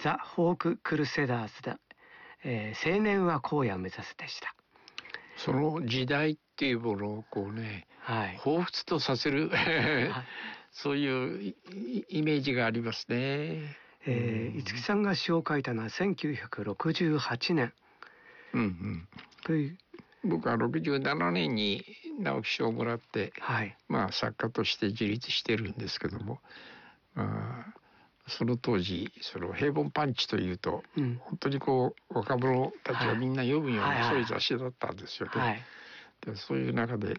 ザ・フォーク・クルセダーズだ、青年は荒野を目指すでした。 その時代っていうものをこうね、 はい、 彷彿とさせるそういうイメージがありますね。 五木さんが詩を書いたのは1968年、 うんうん、という僕は67年に直木賞をもらって、 はい、 まあ作家として自立してるんですけども、その当時その平凡パンチというと、本当にこう若者たちがみんな読むような、そういう雑誌だったんですよね。はい、でそういう中で、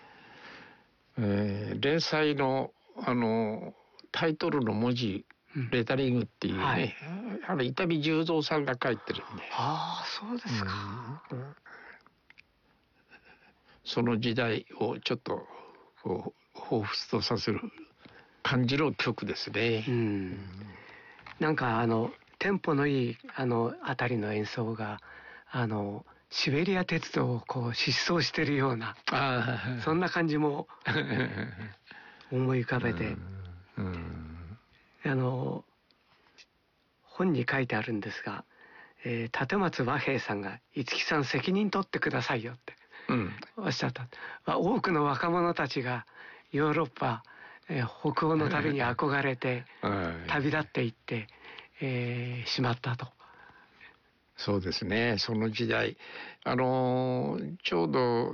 連載のタイトルの文字、レタリングっていうね、はい、伊丹十三さんが書いてるんで。 ああ、そうですか。 その時代をちょっとこう彷彿とさせる感じの曲ですね。 なんかテンポのいいあたりの演奏がシベリア鉄道をこう疾走してるようなそんな感じも思い浮かべて、本に書いてあるんですが、立松和平さんが五木さん責任取ってくださいよっておっしゃった。多くの若者たちがヨーロッパ、北欧の旅に憧れて旅立っていって、しまったと。 そうですね。その時代ちょうど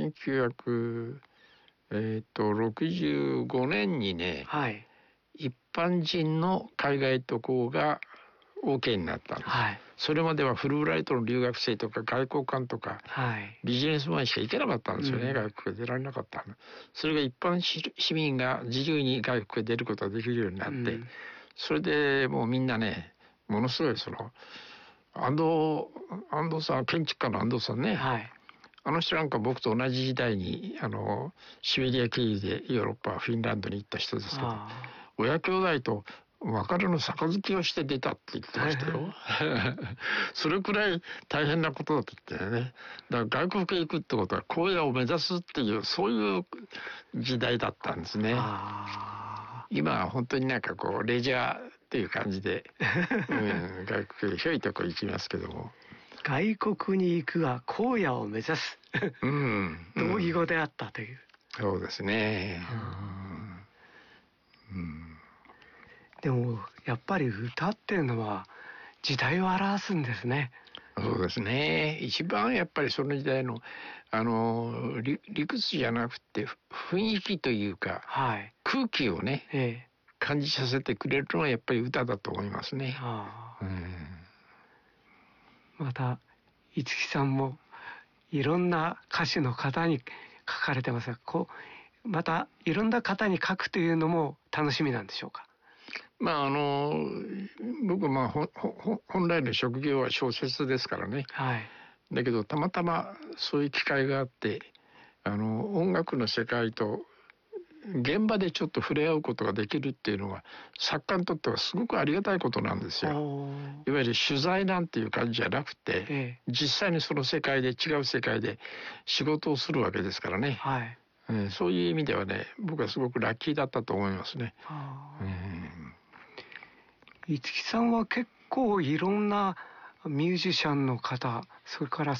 1965年にね、はい、一般人の海外渡航が OK になったんです、はい、それまではフルブライトの留学生とか外交官とか、はい、ビジネスマンしか行けなかったんですよね、外国へ出られなかったの。それが一般市民が自由に外国へ出ることができるようになって、それでもうみんなね、ものすごいその安藤さん、建築家の安藤さんね、はい、あの人なんか僕と同じ時代にシベリア経由でヨーロッパフィンランドに行った人ですけど、親兄弟と別れの杯をして出たって言ってましたよそれくらい大変なことだと言ってね。だから外国へ行くってことは荒野を目指すっていう、そういう時代だったんですね。今は本当になんかこうレジャーっていう感じで、外国へひょいとこ行きますけども、 外国に行くは荒野を目指す同義語であったという。 そうですね。 でもやっぱり歌っていうのは時代を表すんですね。 そうですね。一番やっぱりその時代の理屈じゃなくて雰囲気というか、はい、空気をね、感じさせてくれるのはやっぱり歌だと思いますね。 また五木さんもいろんな歌手の方に書かれてますが、またいろんな方に書くというのも楽しみなんでしょうか。 まあ僕本来の職業は小説ですからね、はい、だけどたまたまそういう機会があって音楽の世界と現場でちょっと触れ合うことができるっていうのは作家にとってはすごくありがたいことなんですよ。いわゆる取材なんていう感じじゃなくて、実際にその世界で違う世界で仕事をするわけですからね、はい、そういう意味ではね、僕はすごくラッキーだったと思いますね。 五木さんは結構いろんなミュージシャンの方、それから